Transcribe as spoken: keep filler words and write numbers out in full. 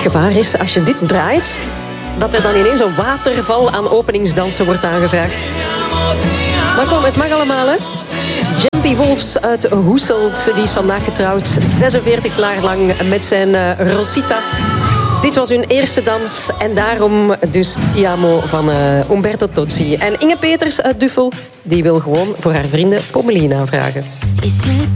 gevaar is, als je dit draait, dat er dan ineens een waterval aan openingsdansen wordt aangevraagd. Maar kom, het mag allemaal, hè? Jempie Wolfs uit Hoeselt, die is vandaag getrouwd. zesenveertig jaar lang met zijn uh, Rosita. Dit was hun eerste dans en daarom dus Ti Amo van uh, Umberto Tozzi. En Inge Peters uit Duffel, die wil gewoon voor haar vrienden Pommelien aanvragen.